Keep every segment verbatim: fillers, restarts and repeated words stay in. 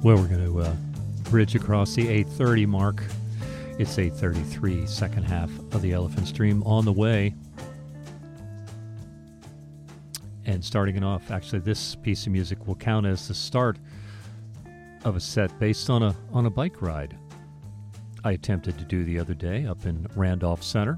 Well, we're going to uh, bridge across the eight thirty mark. It's eight thirty-three, second half of the Elephant Stream on the way. And starting it off, actually, this piece of music will count as the start of a set based on a on a bike ride I attempted to do the other day up in Randolph Center.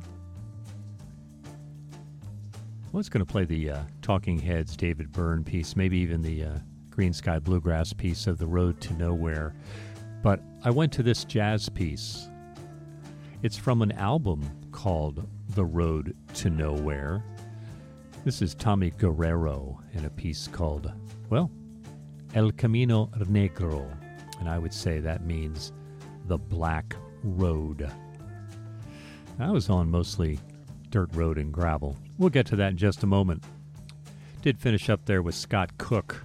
I was going to play the uh, Talking Heads David Byrne piece, maybe even the uh, Green Sky Bluegrass piece of The Road to Nowhere, but I went to this jazz piece. It's from an album called The Road to Nowhere. This is Tommy Guerrero in a piece called, well, El Camino Negro, and I would say that means the Black Road. I was on mostly dirt road and gravel. We'll get to that in just a moment. Did finish up there with Scott Cook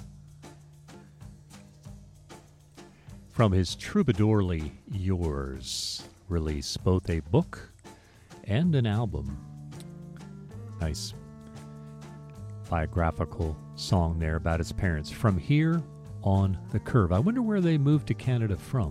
from his Troubadourly Yours release, both a book and an album. Nice biographical song there about his parents. From Here on the Curve. I wonder where they moved to Canada from.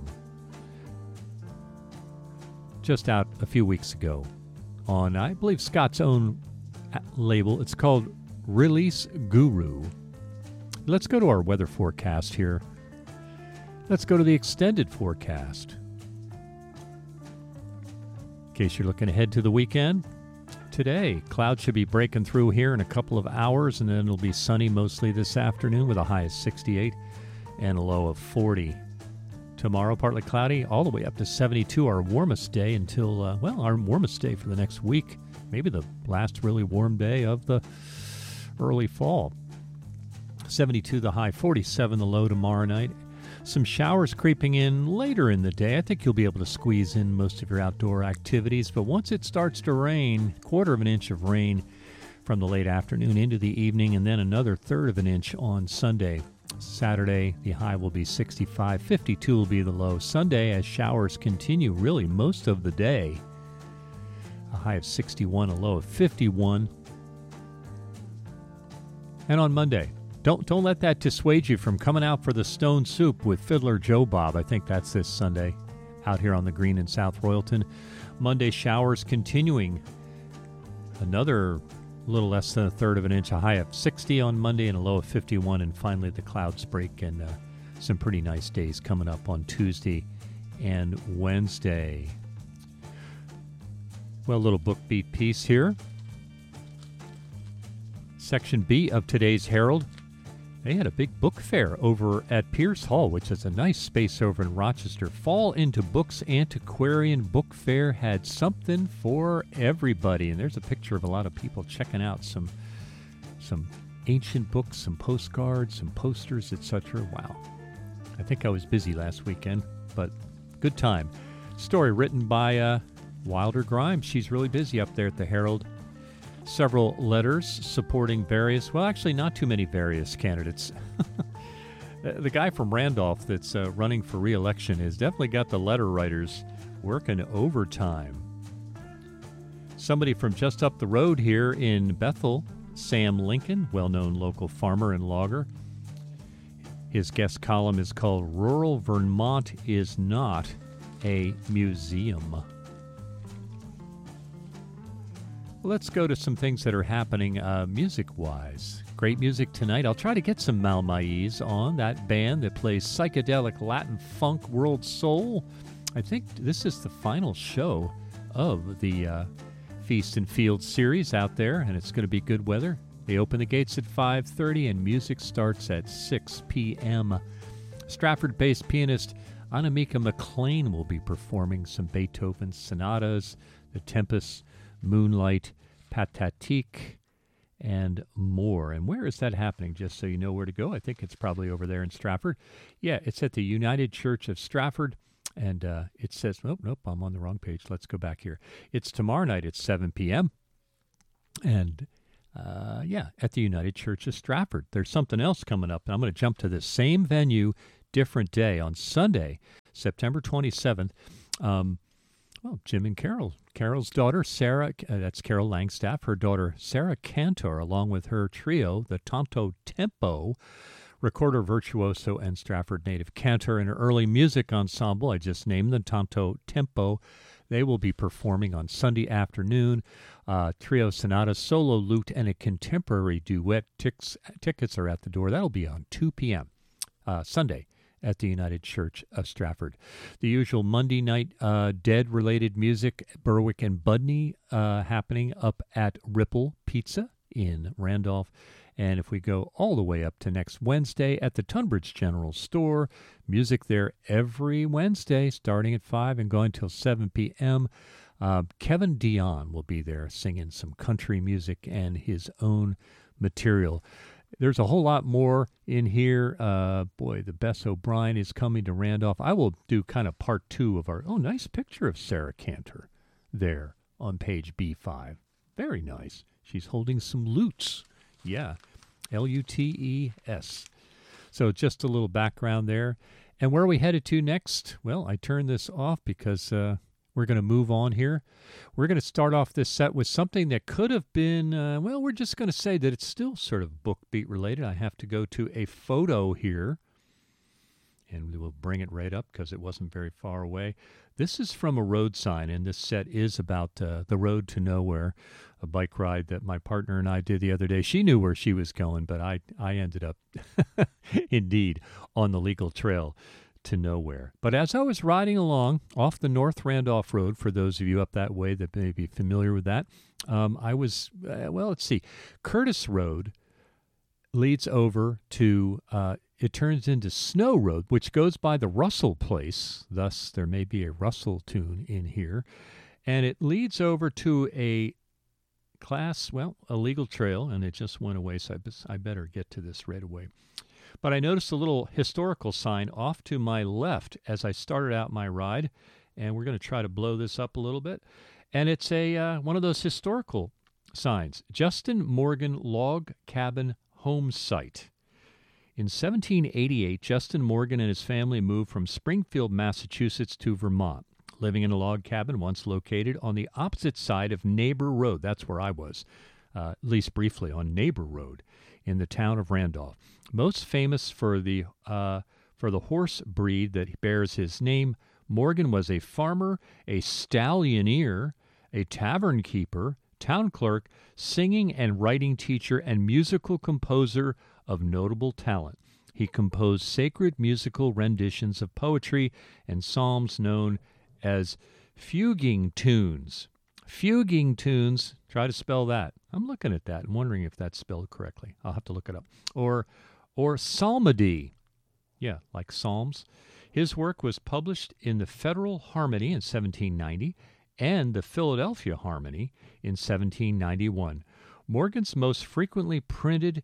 Just out a few weeks ago on, I believe, Scott's own label. It's called Release Guru. Let's go to our weather forecast here. Let's go to the extended forecast. In case you're looking ahead to the weekend, today, clouds should be breaking through here in a couple of hours, and then it'll be sunny mostly this afternoon with a high of sixty-eight and a low of forty. Tomorrow, partly cloudy, all the way up to seventy-two, our warmest day until, uh, well, our warmest day for the next week. Maybe the last really warm day of the early fall. seventy-two the high, forty-seven the low tomorrow night. Some showers creeping in later in the day. I think you'll be able to squeeze in most of your outdoor activities, but once it starts to rain, quarter of an inch of rain from the late afternoon into the evening, and then another third of an inch on Sunday. Saturday, the high will be sixty-five, fifty-two will be the low. Sunday, as showers continue really most of the day, a high of sixty-one, a low of fifty-one. And on Monday, don't don't let that dissuade you from coming out for the Stone Soup with Fiddler Joe Bob. I think that's this Sunday out here on the green in South Royalton. Monday, showers continuing. Another little less than a third of an inch, a high of sixty on Monday and a low of fifty-one. And finally, the clouds break and uh, some pretty nice days coming up on Tuesday and Wednesday. Well, a little book beat piece here. Section B of today's Herald. They had a big book fair over at Pierce Hall, which is a nice space over in Rochester. Fall into Books Antiquarian Book Fair had something for everybody. And there's a picture of a lot of people checking out some some ancient books, some postcards, some posters, et cetera. Wow. I think I was busy last weekend, but good time. Story written by uh, Wilder Grimes. She's really busy up there at the Herald. Several letters supporting various, well, actually not too many various candidates. The guy from Randolph that's uh, running for re-election has definitely got the letter writers working overtime. Somebody from just up the road here in Bethel, Sam Lincoln, well-known local farmer and logger. His guest column is called Rural Vermont is Not a Museum. Let's go to some things that are happening uh, music-wise. Great music tonight. I'll try to get some Malmaise on, that band that plays psychedelic Latin funk world soul. I think this is the final show of the uh, Feast and Field series out there, and it's going to be good weather. They open the gates at five thirty, and music starts at six p.m. Stratford-based pianist Anamika McLean will be performing some Beethoven sonatas, the Tempest, Moonlight, Patatique, and more. And where is that happening, just so you know where to go? I think it's probably over there in Stratford. Yeah, it's at the United Church of Stratford, and uh, it says, nope, nope, I'm on the wrong page. Let's go back here. It's tomorrow night at seven p.m., and uh, yeah, at the United Church of Stratford. There's something else coming up, and I'm going to jump to the same venue, different day, on Sunday, September twenty-seventh. Um, well, Jim and Carol. Carol's daughter, Sarah, uh, that's Carol Langstaff, her daughter, Sarah Cantor, along with her trio, the Tonto Tempo, recorder virtuoso and Stratford native cantor and early music ensemble. I just named the Tanto Tempo. They will be performing on Sunday afternoon. Uh, trio sonata, solo lute, and a contemporary duet. Tix, tickets are at the door. That'll be on two p.m. Uh, Sunday at the United Church of Stratford. The usual Monday night uh, Dead-related music, Berwick and Budney, uh, happening up at Ripple Pizza in Randolph. And if we go all the way up to next Wednesday at the Tunbridge General Store, music there every Wednesday starting at five and going till seven p.m. Uh, Kevin Dion will be there singing some country music and his own material. There's a whole lot more in here. Uh, boy, the Bess O'Brien is coming to Randolph. I will do kind of part two of our, oh, nice picture of Sarah Cantor there on page B five. Very nice. She's holding some lutes. Yeah, L U T E S. So just a little background there. And where are we headed to next? Well, I turned this off because uh, we're going to move on here. We're going to start off this set with something that could have been, uh, well, we're just going to say that it's still sort of book beat related. I have to go to a photo here, and we will bring it right up because it wasn't very far away. This is from a road sign, and this set is about uh, the road to nowhere, a bike ride that my partner and I did the other day. She knew where she was going, but I, I ended up, indeed, on the legal trail to nowhere. But as I was riding along off the North Randolph Road, for those of you up that way that may be familiar with that, um, I was, uh, well, let's see, Curtis Road leads over to, uh, it turns into Snow Road, which goes by the Russell place. Thus, there may be a Russell tune in here. And it leads over to a class, well, a legal trail, and it just went away, so I, I better get to this right away. But I noticed a little historical sign off to my left as I started out my ride, and we're going to try to blow this up a little bit. And it's a uh, one of those historical signs, Justin Morgan Log Cabin Home Site. In seventeen eighty-eight, Justin Morgan and his family moved from Springfield, Massachusetts to Vermont, living in a log cabin once located on the opposite side of Neighbor Road. That's where I was, uh, at least briefly, on Neighbor Road in the town of Randolph. Most famous for the uh, for the horse breed that bears his name, Morgan was a farmer, a stallioneer, a tavern keeper, town clerk, singing and writing teacher, and musical composer of notable talent. He composed sacred musical renditions of poetry and psalms known as fuguing tunes. Fuguing tunes, try to spell that. I'm looking at that and wondering if that's spelled correctly. I'll have to look it up. Or, or psalmody. Yeah, like psalms. His work was published in the Federal Harmony in seventeen ninety and the Philadelphia Harmony in seventeen ninety-one. Morgan's most frequently printed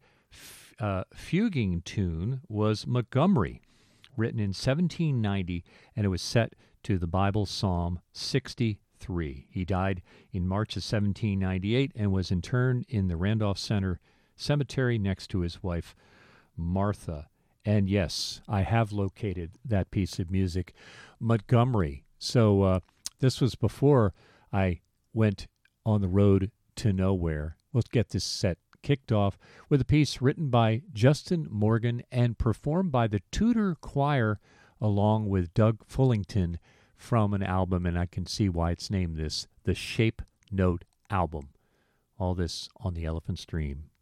uh, fuguing tune was Montgomery, written in seventeen ninety, and it was set to the Bible Psalm sixty-three. He died in March of seventeen ninety-eight and was interred in the Randolph Center Cemetery next to his wife, Martha. And yes, I have located that piece of music, Montgomery. So uh, this was before I went on the road to nowhere. Let's get this set kicked off with a piece written by Justin Morgan and performed by the Tudor Choir along with Doug Fullington from an album, and I can see why it's named this, the Shape Note Album. All this on the Elephant Stream.